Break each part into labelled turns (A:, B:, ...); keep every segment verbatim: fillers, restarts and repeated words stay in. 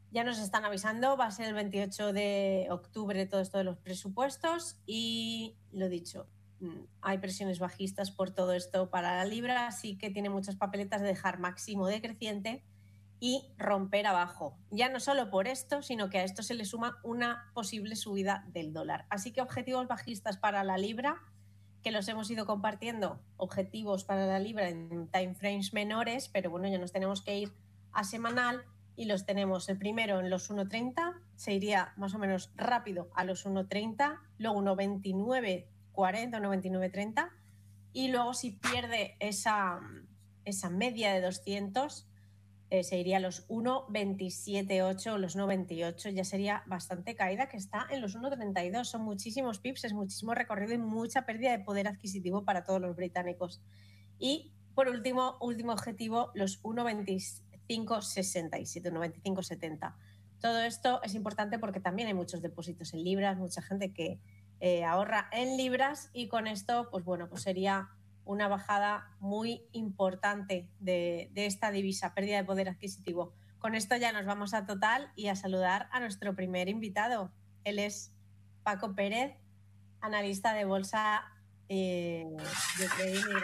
A: Ya nos están avisando, va a ser el veintiocho de octubre todo esto de los presupuestos y lo dicho, hay presiones bajistas por todo esto para la libra, así que tiene muchas papeletas de dejar máximo decreciente y romper abajo. Ya no solo por esto, sino que a esto se le suma una posible subida del dólar. Así que objetivos bajistas para la libra, que los hemos ido compartiendo, objetivos para la libra en timeframes menores, pero bueno, ya nos tenemos que ir a semanal y los tenemos el primero en los uno treinta, se iría más o menos rápido a los uno treinta, luego uno veintinueve cuarenta, uno veintinueve treinta y luego si pierde esa, esa media de doscientos eh, se iría a los uno veintisiete ocho o los uno veintiocho, ya sería bastante caída, que está en los uno treinta y dos, son muchísimos pips, es muchísimo recorrido y mucha pérdida de poder adquisitivo para todos los británicos. Y por último, último objetivo, los uno veinticinco sesenta y siete, uno veinticinco setenta. Todo esto es importante porque también hay muchos depósitos en libras, mucha gente que eh, ahorra en libras y con esto, pues bueno, pues sería una bajada muy importante de, de esta divisa, pérdida de poder adquisitivo. Con esto ya nos vamos a Total y a saludar a nuestro primer invitado. Él es Paco Pérez, analista de bolsa eh, de trading.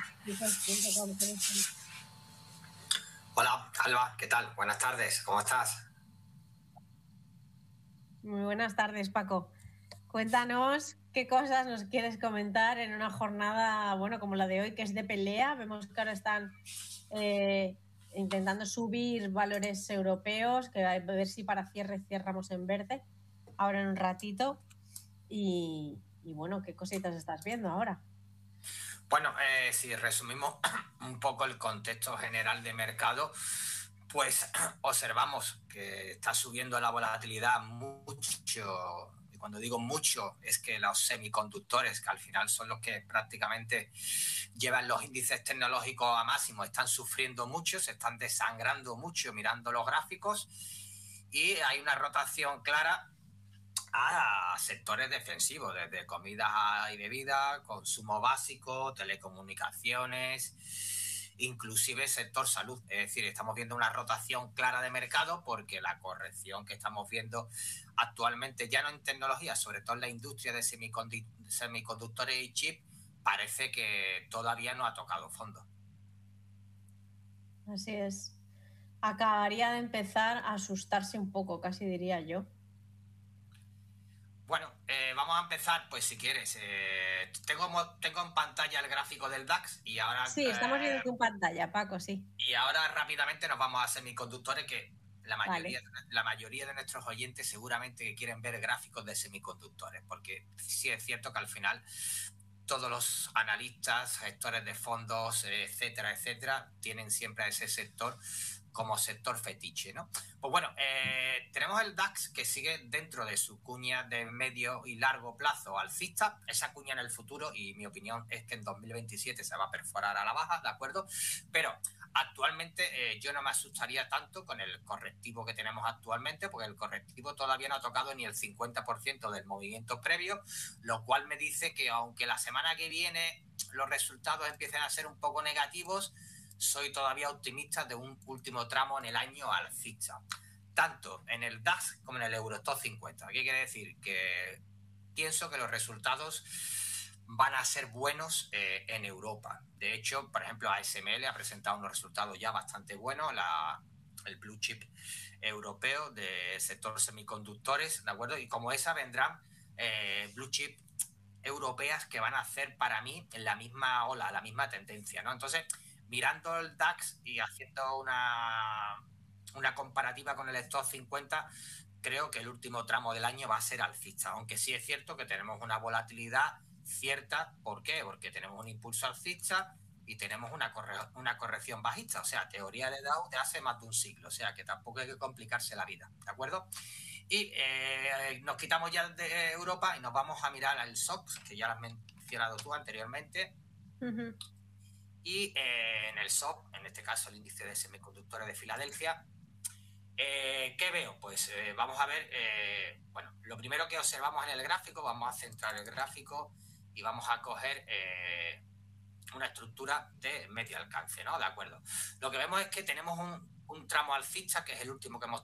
B: Hola, Alba, ¿qué tal? Buenas tardes, ¿cómo estás?
A: Muy buenas tardes, Paco. Cuéntanos qué cosas nos quieres comentar en una jornada, bueno, como la de hoy, que es de pelea. Vemos que ahora están eh, intentando subir valores europeos, que a ver si para cierre cerramos en verde, ahora en un ratito. Y, y bueno, ¿qué cositas estás viendo ahora?
B: Bueno, eh, si resumimos un poco el contexto general de mercado, pues observamos que está subiendo la volatilidad mucho. Y cuando digo mucho, es que los semiconductores, que al final son los que prácticamente llevan los índices tecnológicos a máximo, están sufriendo mucho, se están desangrando mucho mirando los gráficos y hay una rotación clara a sectores defensivos, desde comida y bebida, consumo básico, telecomunicaciones, inclusive sector salud. Es decir, estamos viendo una rotación clara de mercado porque la corrección que estamos viendo actualmente, ya no en tecnología, sobre todo en la industria de semiconductores y chip, parece que todavía no ha tocado fondo.
A: Así es. Acabaría de empezar a asustarse un poco, casi diría yo.
B: Bueno, eh, vamos a empezar, pues si quieres. Eh, tengo, tengo en pantalla el gráfico del DAX y ahora...
A: Sí, estamos viendo
B: Eh,
A: tu pantalla, Paco, sí.
B: y ahora rápidamente nos vamos a semiconductores, que la mayoría,
A: Vale.
B: la mayoría de nuestros oyentes seguramente quieren ver gráficos de semiconductores, porque sí es cierto que al final todos los analistas, gestores de fondos, etcétera, etcétera, tienen siempre a ese sector como sector fetiche, ¿no? Pues bueno, eh, tenemos el DAX que sigue dentro de su cuña de medio y largo plazo alcista, esa cuña en el futuro, y mi opinión es que en dos mil veintisiete se va a perforar a la baja, ¿de acuerdo? Pero actualmente eh, yo no me asustaría tanto con el correctivo que tenemos actualmente, porque el correctivo todavía no ha tocado ni el cincuenta por ciento del movimiento previo, lo cual me dice que aunque la semana que viene los resultados empiecen a ser un poco negativos, soy todavía optimista de un último tramo en el año alcista, tanto en el DAX como en el Eurostoxx cincuenta. ¿Qué quiere decir? Que pienso que los resultados van a ser buenos eh, en Europa. De hecho, por ejemplo, A S M L ha presentado unos resultados ya bastante buenos, la, el blue chip europeo del sector semiconductores, ¿de acuerdo? Y como esa vendrán eh, blue chip europeas que van a hacer para mí en la misma ola, la misma tendencia, ¿no? Entonces, mirando el DAX y haciendo una, una comparativa con el Stoxx cincuenta, creo que el último tramo del año va a ser alcista, aunque sí es cierto que tenemos una volatilidad cierta. ¿Por qué? Porque tenemos un impulso alcista y tenemos una, corre una corrección bajista, o sea, teoría de Dow de hace más de un siglo, o sea, que tampoco hay que complicarse la vida, ¿de acuerdo? Y eh, nos quitamos ya de Europa y nos vamos a mirar al S O X, que ya lo has mencionado tú anteriormente. Uh-huh. Y eh, en el S O X, en este caso el índice de semiconductores de Filadelfia, eh, ¿qué veo? Pues eh, vamos a ver, eh, bueno, lo primero que observamos en el gráfico, vamos a centrar el gráfico y vamos a coger eh, una estructura de medio alcance, ¿no? De acuerdo. Lo que vemos es que tenemos un, un tramo alcista, que es el último que hemos